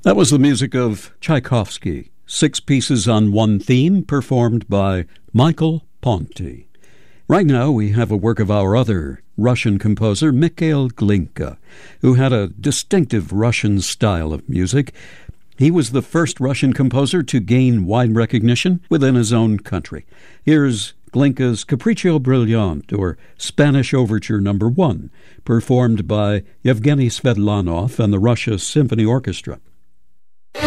That was the music of Tchaikovsky, 6 pieces on one theme, performed by Michael Ponty. Right now we have a work of our other Russian composer, Mikhail Glinka, who had a distinctive Russian style of music. He was the first Russian composer to gain wide recognition within his own country. Here's Glinka's Capriccio Brillante, or Spanish Overture No. 1, performed by Yevgeny Svedlanov and the Russia Symphony Orchestra.